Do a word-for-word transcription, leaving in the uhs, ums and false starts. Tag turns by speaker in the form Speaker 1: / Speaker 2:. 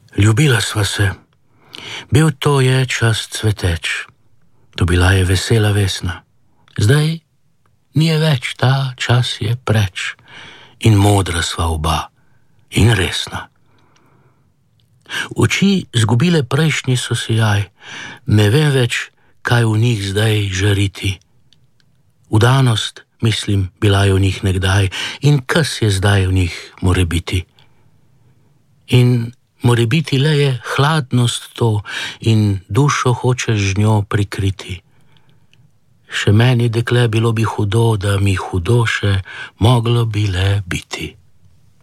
Speaker 1: Ljubila sva se. Bil to je čas cveteč. To bila je vesela vesna. Zdaj ni je več, ta čas je preč. In modra sva oba. In resna. Oči zgubile prejšnji so sijaj. Ne vem več, kaj v njih zdaj žariti. Vdanost, mislim, bila je v njih nekdaj. In kas je zdaj v njih more biti. In more biti le je hladnost to in dušo hočeš z njo prikriti. Še meni, dekle, bilo bi hudo, da mi hudo še moglo bi le biti.